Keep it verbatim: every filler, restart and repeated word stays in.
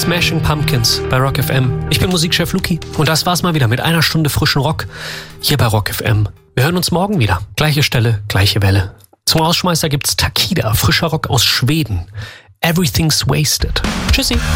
Smashing Pumpkins bei Rock F M. Ich bin Musikchef Luki und das war's mal wieder mit einer Stunde frischen Rock hier bei Rock F M. Wir hören uns morgen wieder. Gleiche Stelle, gleiche Welle. Zum Ausschmeißer gibt's Takida, frischer Rock aus Schweden. Everything's Wasted. Tschüssi.